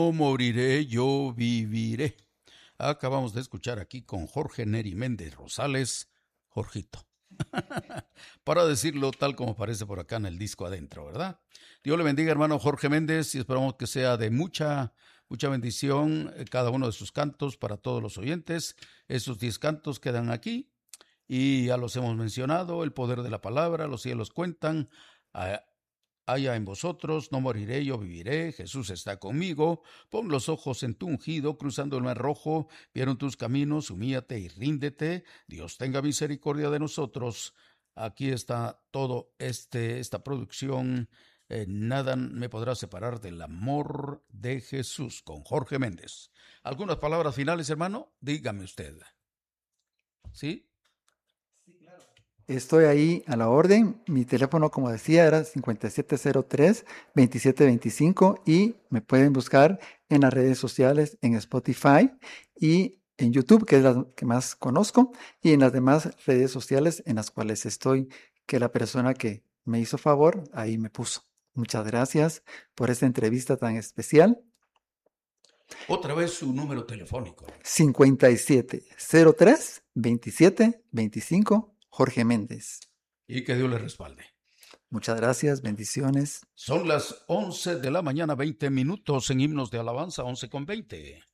No moriré, yo viviré. Acabamos de escuchar aquí con Jorge Neri Méndez Rosales, Jorgito. Para decirlo tal como aparece por acá en el disco adentro, ¿verdad? Dios le bendiga, hermano Jorge Méndez, y esperamos que sea de mucha bendición cada uno de sus cantos para todos los oyentes. Esos 10 cantos quedan aquí y ya los hemos mencionado, el poder de la palabra, los cielos cuentan, haya en vosotros, no moriré, yo viviré, Jesús está conmigo, pon los ojos en tu ungido, cruzando el mar rojo, vieron tus caminos, humíate y ríndete, Dios tenga misericordia de nosotros. Aquí está todo esta producción, nada me podrá separar del amor de Jesús, con Jorge Méndez. ¿Algunas palabras finales, hermano? Dígame usted. ¿Sí? Estoy ahí a la orden. Mi teléfono, como decía, era 5703-2725 y me pueden buscar en las redes sociales, en Spotify y en YouTube, que es la que más conozco, y en las demás redes sociales en las cuales estoy, que la persona que me hizo favor ahí me puso. Muchas gracias por esta entrevista tan especial. Otra vez su número telefónico. 5703-2725, Jorge Méndez. Y que Dios le respalde. Muchas gracias, bendiciones. Son las 11 de la mañana, 20 minutos en Himnos de Alabanza, 11:20.